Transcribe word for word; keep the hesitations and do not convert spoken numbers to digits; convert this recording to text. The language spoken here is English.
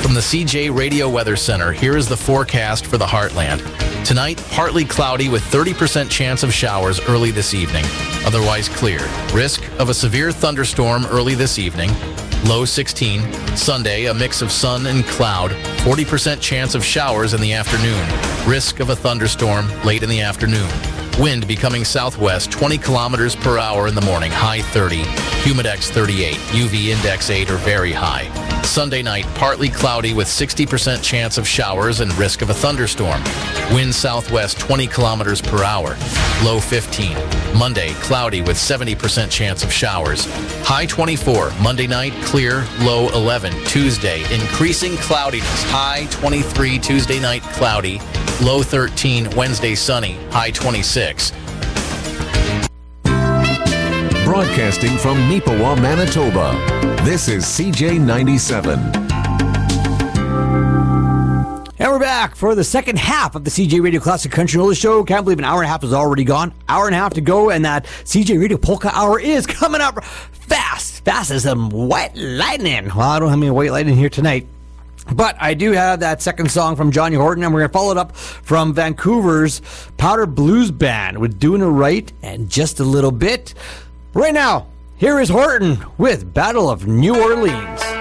From the C J Radio Weather Center, here is the forecast for the Heartland. Tonight, partly cloudy with thirty percent chance of showers early this evening. Otherwise clear. Risk of a severe thunderstorm early this evening. Low sixteen. Sunday, a mix of sun and cloud. forty percent chance of showers in the afternoon. Risk of a thunderstorm late in the afternoon. Wind becoming southwest, twenty kilometers per hour in the morning, high thirty. Humidex thirty-eight, U V index eight or very high. Sunday night, partly cloudy with sixty percent chance of showers and risk of a thunderstorm. Wind southwest, twenty kilometers per hour, low fifteen. Monday, cloudy with seventy percent chance of showers. High twenty-four. Monday night, clear, low eleven. Tuesday, increasing cloudiness, high twenty-three. Tuesday night, cloudy, low thirteen. Wednesday, sunny, high twenty-six. Broadcasting from Neepawa, Manitoba, this is C J ninety-seven. And we're back for the second half of the C J Radio Classic Country Roller Show. Can't believe an hour and a half is already gone. Hour and a half to go, and that C J Radio Polka Hour is coming up fast. Fast as some white lightning. Well, I don't have any white lightning here tonight. But I do have that second song from Johnny Horton, and we're going to follow it up from Vancouver's Powder Blues Band with Doing It Right and Just a Little Bit. Right now, here is Horton with Battle of New Orleans.